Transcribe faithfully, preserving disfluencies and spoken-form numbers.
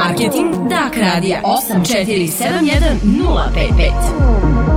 Marketing Dak Radija osam četiri sedam jedan nula pet pet.